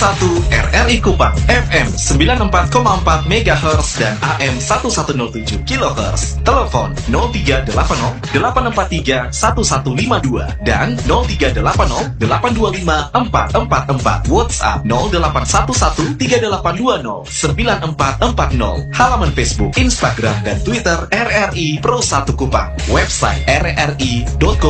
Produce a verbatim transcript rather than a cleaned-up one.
satu R R I Kupang, F M sembilan puluh empat koma empat megahertz dan A M seribu seratus tujuh kilohertz. Telepon nol tiga delapan nol delapan empat tiga satu satu lima dua dan nol tiga delapan nol delapan dua lima empat empat empat. WhatsApp nol delapan satu satu tiga delapan dua nol sembilan empat empat nol. Halaman Facebook, Instagram, dan Twitter R R I Pro satu Kupang. Website r r i dot com